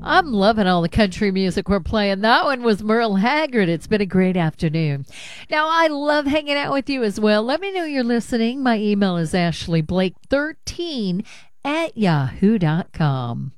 I'm loving all the country music we're playing. That one was Merle Haggard. It's been a great afternoon. Now, I love hanging out with you as well. Let me know you're listening. My email is ashleyblake13 at yahoo.com.